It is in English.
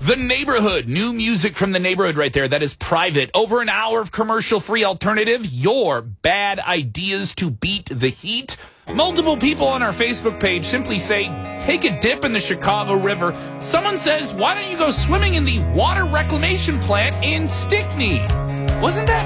The Neighborhood. New music from The Neighborhood right there. That is Private. Over an hour of commercial-free alternative. Your bad ideas to beat the heat. Multiple people on our Facebook page simply say, take a dip in the Chicago River. Someone says, why don't you go swimming in the water reclamation plant in Stickney? Wasn't that